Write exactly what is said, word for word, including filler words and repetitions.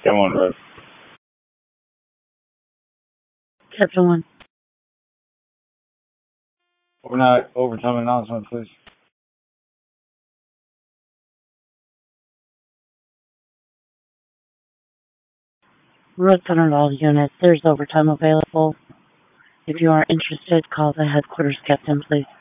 Captain one, Red. Captain one. Overnight overtime announcement, please. Red Center to all units. There's overtime available. If you are interested, call the headquarters captain, please.